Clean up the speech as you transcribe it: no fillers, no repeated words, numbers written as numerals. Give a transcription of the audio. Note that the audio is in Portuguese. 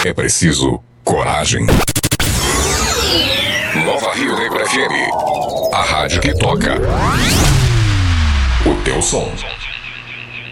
É preciso coragem. Nova Rio Negro FM, a rádio que toca o teu som.